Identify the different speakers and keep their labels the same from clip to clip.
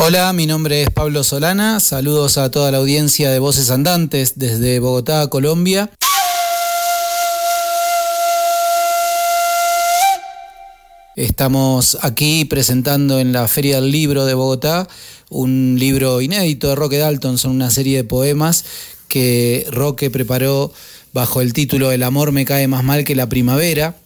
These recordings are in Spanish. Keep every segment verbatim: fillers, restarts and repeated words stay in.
Speaker 1: Hola, mi nombre es Pablo Solana, saludos a toda la audiencia de Voces Andantes desde Bogotá, Colombia. Estamos aquí presentando en la Feria del Libro de Bogotá un libro inédito de Roque Dalton, son una serie de poemas que Roque preparó bajo el título El amor me cae más mal que la primavera.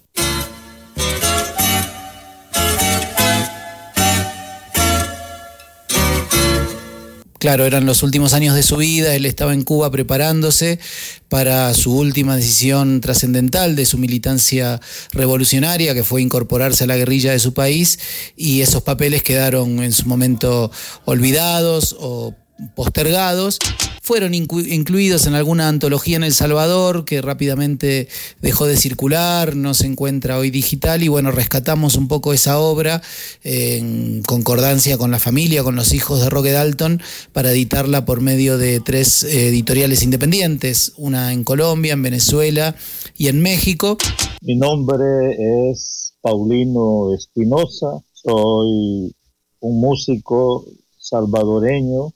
Speaker 1: Claro, eran los últimos años de su vida, él estaba en Cuba preparándose para su última decisión trascendental de su militancia revolucionaria, que fue incorporarse a la guerrilla de su país, y esos papeles quedaron en su momento olvidados o postergados. Fueron inclu- incluidos en alguna antología en El Salvador que rápidamente dejó de circular, no se encuentra hoy digital, y bueno, rescatamos un poco esa obra eh, en concordancia con la familia, con los hijos de Roque Dalton, para editarla por medio de tres eh, editoriales independientes, una en Colombia, en Venezuela y en México.
Speaker 2: Mi nombre es Paulino Espinosa, soy un músico salvadoreño.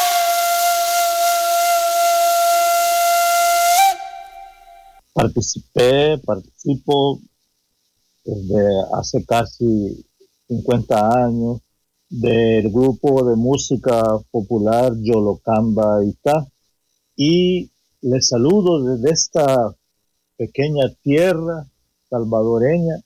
Speaker 2: Participé, participo desde hace casi cincuenta años del grupo de música popular Yolocamba Itá, y les saludo desde esta pequeña tierra salvadoreña.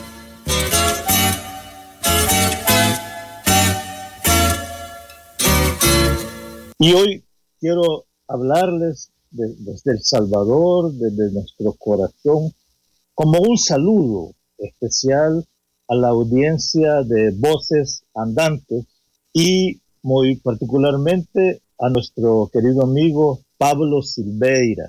Speaker 2: Y hoy quiero hablarles de, desde El Salvador, desde nuestro corazón, como un saludo especial a la audiencia de Voces Andantes y muy particularmente a nuestro querido amigo Pablo Silveira.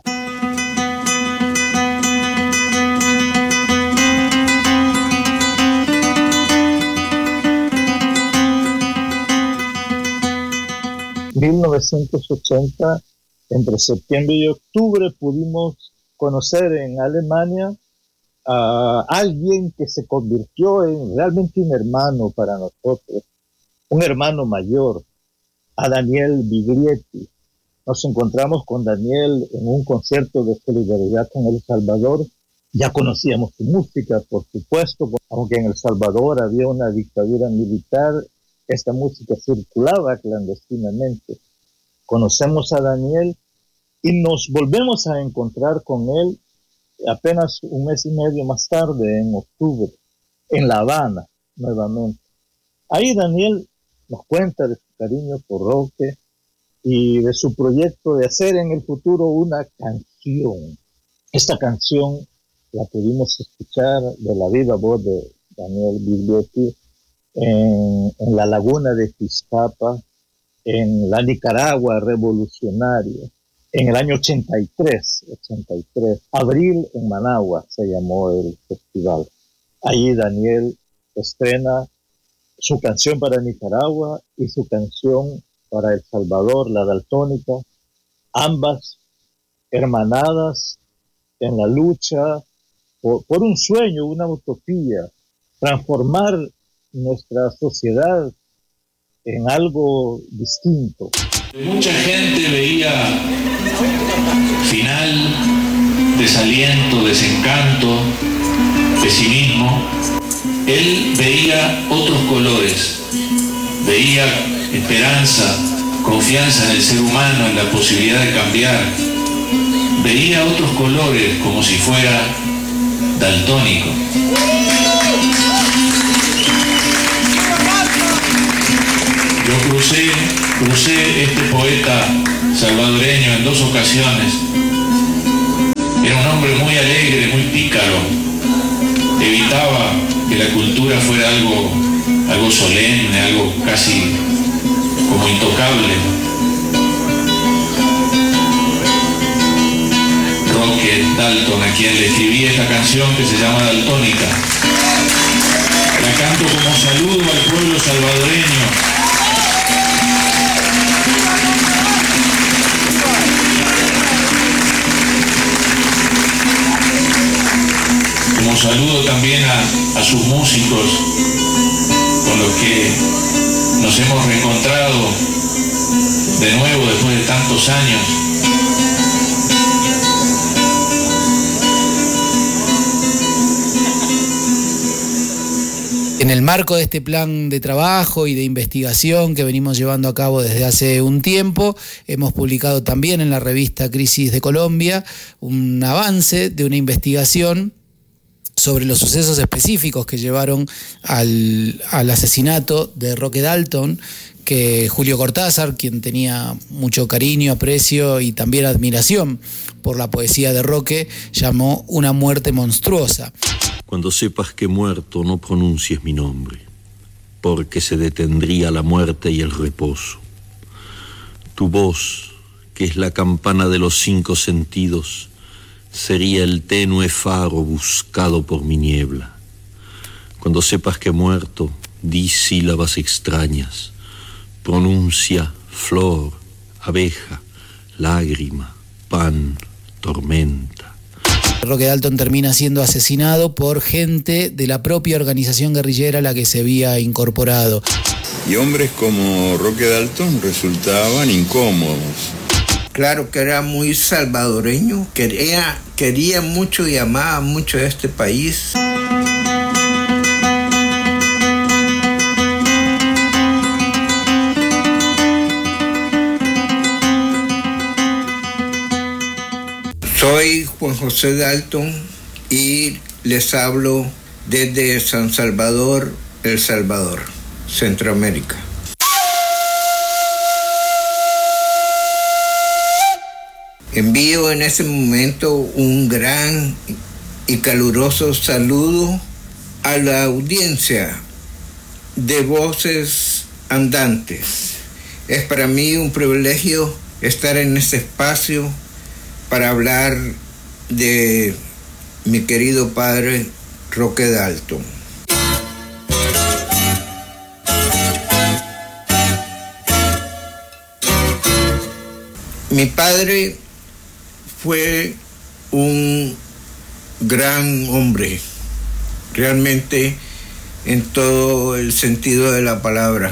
Speaker 2: mil novecientos ochenta, entre septiembre y octubre, pudimos conocer en Alemania a alguien que se convirtió en realmente un hermano para nosotros, un hermano mayor, a Daniel Biglietti. Nos encontramos con Daniel en un concierto de solidaridad con El Salvador. Ya conocíamos su música, por supuesto, aunque en El Salvador había una dictadura militar, esta música circulaba clandestinamente. Conocemos a Daniel y nos volvemos a encontrar con él apenas un mes y medio más tarde, en octubre, en La Habana, nuevamente. Ahí Daniel nos cuenta de su cariño por Roque y de su proyecto de hacer en el futuro una canción. Esta canción la pudimos escuchar de la viva voz de Daniel Biglietti en, en la laguna de Tizcapa, en la Nicaragua revolucionaria, en el año ochenta y tres, Abril en Managua se llamó el festival. Allí Daniel estrena su canción para Nicaragua y su canción para El Salvador, La Daltónica, ambas hermanadas en la lucha por, por un sueño, una utopía, transformar nuestra sociedad en algo distinto.
Speaker 3: Mucha gente veía final, desaliento, desencanto, pesimismo. Él veía otros colores, veía esperanza, confianza en el ser humano, en la posibilidad de cambiar. Veía otros colores como si fuera daltónico. Yo crucé, crucé este poeta salvadoreño en dos ocasiones. Era un hombre muy alegre, muy pícaro. Evitaba que la cultura fuera algo, algo solemne, algo casi como intocable. Roque Dalton, a quien le escribí esta canción que se llama Daltónica. La canto como saludo al pueblo salvadoreño. Como saludo también a, a sus músicos con los que nos nos hemos reencontrado de nuevo después de tantos años.
Speaker 1: En el marco de este plan de trabajo y de investigación que venimos llevando a cabo desde hace un tiempo, hemos publicado también en la revista Crisis de Colombia un avance de una investigación sobre los sucesos específicos que llevaron al, al asesinato de Roque Dalton, que Julio Cortázar, quien tenía mucho cariño, aprecio y también admiración por la poesía de Roque, llamó una muerte monstruosa.
Speaker 4: Cuando sepas que he muerto, no pronuncies mi nombre, porque se detendría la muerte y el reposo. Tu voz, que es la campana de los cinco sentidos, sería el tenue faro buscado por mi niebla. Cuando sepas que he muerto, di sílabas extrañas, pronuncia flor, abeja, lágrima, pan, tormenta.
Speaker 1: Roque Dalton termina siendo asesinado por gente de la propia organización guerrillera a la que se había incorporado.
Speaker 5: Y hombres como Roque Dalton resultaban incómodos.
Speaker 6: Claro que era muy salvadoreño, quería, quería mucho y amaba mucho a este país. Soy Juan José Dalton y les hablo desde San Salvador, El Salvador, Centroamérica. Envío en este momento un gran y caluroso saludo a la audiencia de Voces Andantes. Es para mí un privilegio estar en este espacio para hablar de mi querido padre Roque Dalton. Mi padre fue un gran hombre, realmente en todo el sentido de la palabra.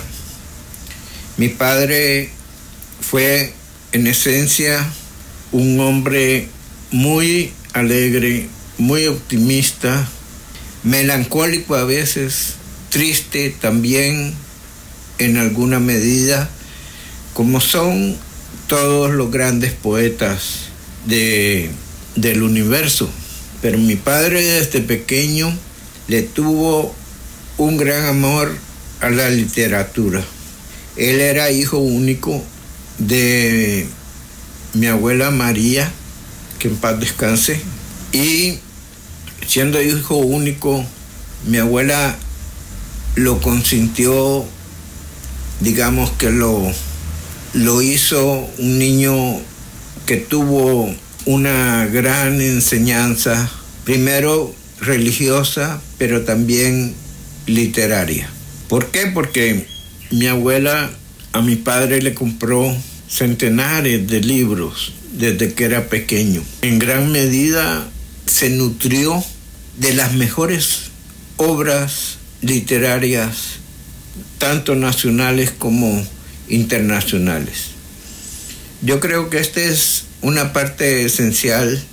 Speaker 6: Mi padre fue en esencia un hombre muy alegre, muy optimista, melancólico a veces, triste también en alguna medida, como son todos los grandes poetas de, del universo. Pero mi padre desde pequeño le tuvo un gran amor a la literatura. Él era hijo único de mi abuela María, que en paz descanse, y siendo hijo único, mi abuela lo consintió, digamos que lo, lo hizo un niño que tuvo una gran enseñanza, primero religiosa, pero también literaria. ¿Por qué? Porque mi abuela a mi padre le compró centenares de libros desde que era pequeño. En gran medida se nutrió de las mejores obras literarias, tanto nacionales como internacionales. Yo creo que esta es una parte esencial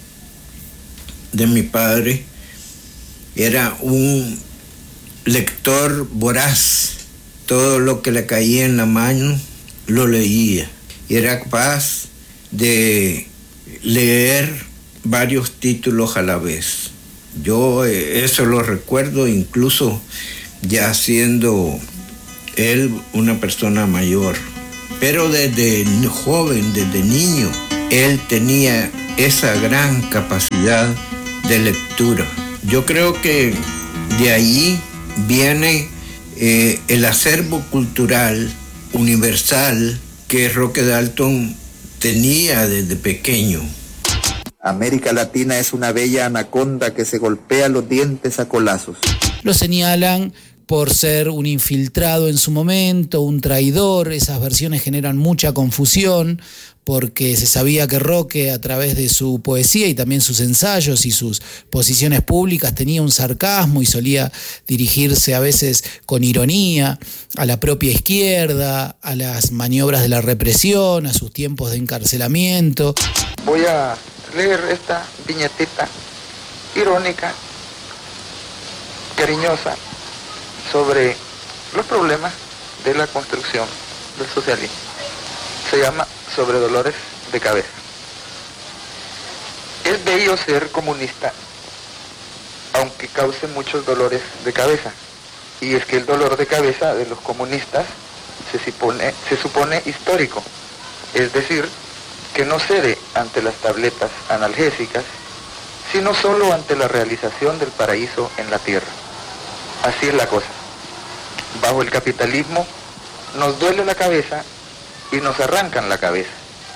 Speaker 6: de mi padre. Era un lector voraz. Todo lo que le caía en la mano lo leía. Y era capaz de leer varios títulos a la vez. Yo eso lo recuerdo incluso ya siendo él una persona mayor. Pero desde joven, desde niño, él tenía esa gran capacidad de lectura. Yo creo que de ahí viene eh, el acervo cultural universal que Roque Dalton tenía desde pequeño.
Speaker 7: América Latina es una bella anaconda que se golpea los dientes a colazos.
Speaker 1: Lo señalan por ser un infiltrado en su momento, un traidor. Esas versiones generan mucha confusión porque se sabía que Roque, a través de su poesía y también sus ensayos y sus posiciones públicas, tenía un sarcasmo y solía dirigirse a veces con ironía a la propia izquierda, a las maniobras de la represión, a sus tiempos de encarcelamiento.
Speaker 8: Voy a leer esta viñetita irónica, cariñosa, sobre los problemas de la construcción del socialismo. Se llama Sobre dolores de cabeza. Es bello ser comunista, aunque cause muchos dolores de cabeza. Y es que el dolor de cabeza de los comunistas se supone, se supone histórico. Es decir, que no cede ante las tabletas analgésicas, sino solo ante la realización del paraíso en la tierra. Así es la cosa. Bajo el capitalismo nos duele la cabeza y nos arrancan la cabeza.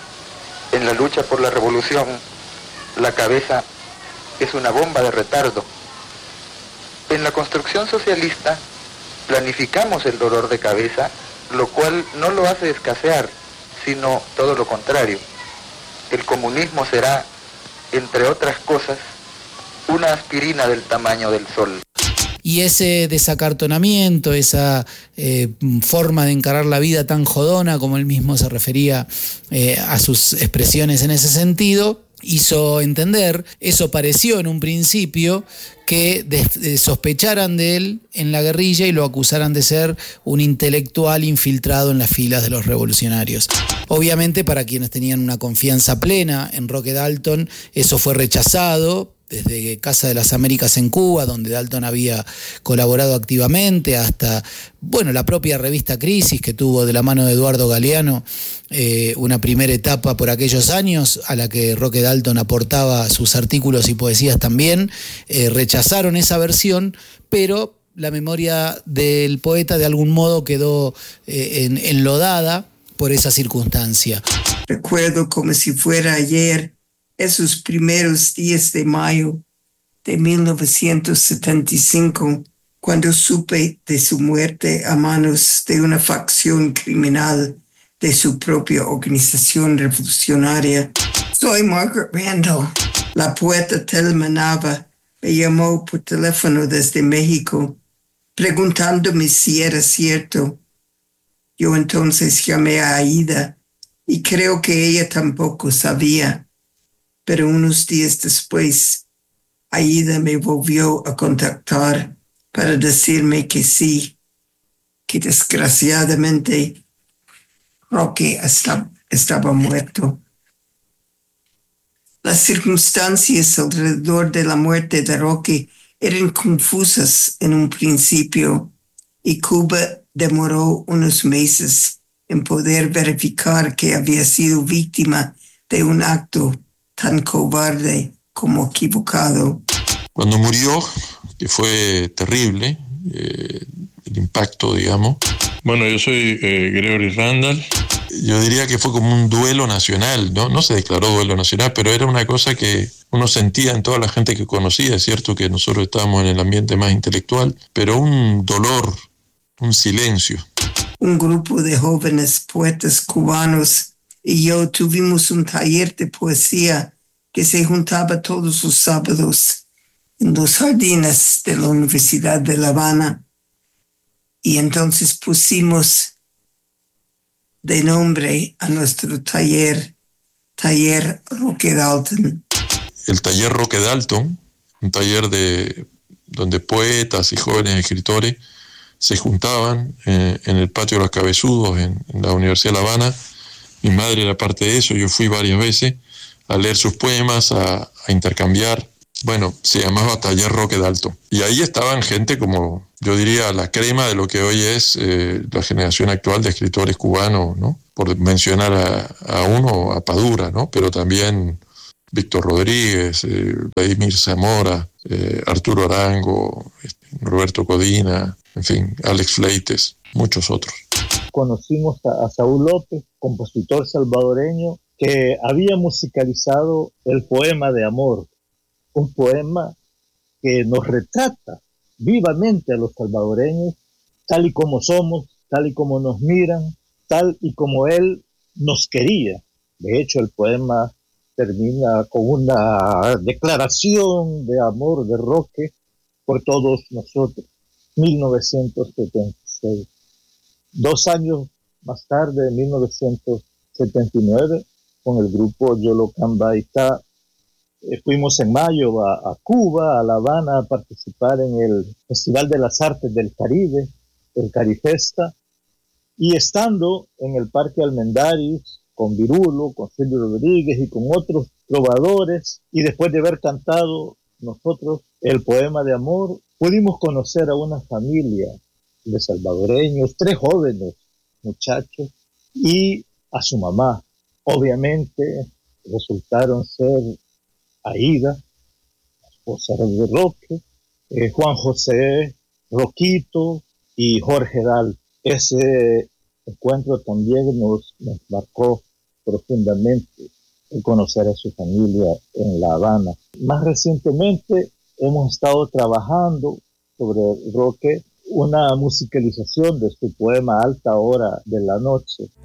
Speaker 8: En la lucha por la revolución, la cabeza es una bomba de retardo. En la construcción socialista, planificamos el dolor de cabeza, lo cual no lo hace escasear, sino todo lo contrario. El comunismo será, entre otras cosas, una aspirina del tamaño del sol.
Speaker 1: Y ese desacartonamiento, esa eh, forma de encarar la vida tan jodona, como él mismo se refería eh, a sus expresiones en ese sentido, hizo entender, eso pareció en un principio, que de, de sospecharan de él en la guerrilla y lo acusaran de ser un intelectual infiltrado en las filas de los revolucionarios. Obviamente, para quienes tenían una confianza plena en Roque Dalton, eso fue rechazado, desde Casa de las Américas en Cuba, donde Dalton había colaborado activamente, hasta, bueno, la propia revista Crisis, que tuvo de la mano de Eduardo Galeano eh, una primera etapa por aquellos años, a la que Roque Dalton aportaba sus artículos y poesías también, eh, rechazaron esa versión, pero la memoria del poeta de algún modo quedó eh, en, enlodada por esa circunstancia.
Speaker 9: Recuerdo como si fuera ayer esos primeros días de mayo de mil novecientos setenta y cinco, cuando supe de su muerte a manos de una facción criminal de su propia organización revolucionaria. Soy Margaret Randall. La poeta Thelma Nava me llamó por teléfono desde México, preguntándome si era cierto. Yo entonces llamé a Aida y creo que ella tampoco sabía. Pero unos días después, Aida me volvió a contactar para decirme que sí, que desgraciadamente Roque está, estaba muerto. Las circunstancias alrededor de la muerte de Roque eran confusas en un principio y Cuba demoró unos meses en poder verificar que había sido víctima de un acto tan cobarde como equivocado.
Speaker 4: Cuando murió, que fue terrible, eh, el impacto, digamos.
Speaker 3: Bueno, yo soy eh, Gregory Randall.
Speaker 4: Yo diría que fue como un duelo nacional, ¿no? No se declaró duelo nacional, pero era una cosa que uno sentía en toda la gente que conocía. Es cierto que nosotros estábamos en el ambiente más intelectual, pero un dolor, un silencio.
Speaker 9: Un grupo de jóvenes poetas cubanos y yo tuvimos un taller de poesía que se juntaba todos los sábados en los jardines de la Universidad de La Habana. Y entonces pusimos de nombre a nuestro taller, Taller Roque Dalton.
Speaker 4: El taller Roque Dalton, un taller de, donde poetas y jóvenes escritores se juntaban eh, en el patio de los Cabezudos en, en la Universidad de La Habana. Mi madre era parte de eso, yo fui varias veces a leer sus poemas, a, a intercambiar. Bueno, se llamaba Taller Roque Dalton. Y ahí estaban gente como, yo diría, la crema de lo que hoy es eh, la generación actual de escritores cubanos, ¿no? Por mencionar a, a uno, a Padura, ¿no? Pero también Víctor Rodríguez, eh, Vladimir Zamora, eh, Arturo Arango, Roberto Codina, en fin, Alex Fleites, muchos otros.
Speaker 2: Conocimos a, a Saúl López, compositor salvadoreño, que había musicalizado el poema de amor, un poema que nos retrata vivamente a los salvadoreños tal y como somos, tal y como nos miran, tal y como él nos quería. De hecho, el poema termina con una declaración de amor de Roque por todos nosotros. mil novecientos setenta y seis. Dos años más tarde, en mil novecientos setenta y nueve, con el grupo Yolocambaitá, eh, fuimos en mayo a, a Cuba, a La Habana, a participar en el Festival de las Artes del Caribe, el Carifesta, y estando en el Parque Almendaris, con Virulo, con Silvio Rodríguez y con otros trovadores, y después de haber cantado nosotros el poema de amor, pudimos conocer a una familia de salvadoreños, tres jóvenes muchachos, y a su mamá. Obviamente resultaron ser Aida, la esposa de Roque, eh, Juan José, Roquito y Jorge Dal. Ese encuentro también nos, nos marcó profundamente el conocer a su familia en La Habana. Más recientemente hemos estado trabajando sobre Roque una musicalización de su poema Alta Hora de la Noche.